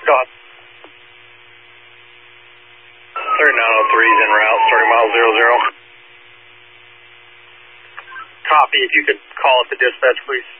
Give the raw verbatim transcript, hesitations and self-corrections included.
Scott. thirty-nine oh three is en route, starting mile zero zero. Copy. If you could call at the dispatch, please.